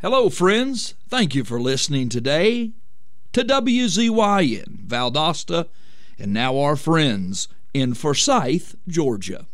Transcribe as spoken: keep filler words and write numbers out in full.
Hello, friends. Thank you for listening today to W Z Y N, Valdosta, and now our friends in Forsyth, Georgia.